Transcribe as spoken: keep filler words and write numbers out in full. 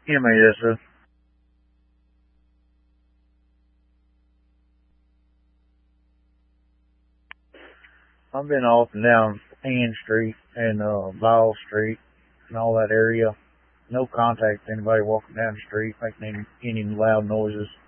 Yeah, mate, yes, sir. I've been off and down Ann Street and uh Ball Street and all that area. No contact with anybody walking down the street making any, any loud noises.